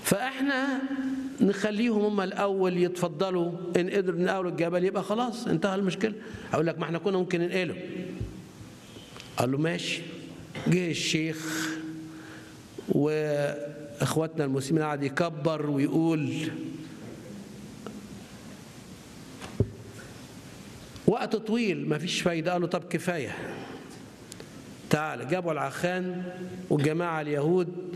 فاحنا نخليهم هم الاول يتفضلوا، ان قدروا ينقلوا الجبل يبقى خلاص انتهى المشكله. اقول لك ما احنا كنا ممكن ننقله. قال له ماشي. جه الشيخ واخواتنا المسلمين قعد يكبر ويقول وقت طويل ما فيش فايده. قالوا طب كفايه، تعال. جابوا العخان والجماعه اليهود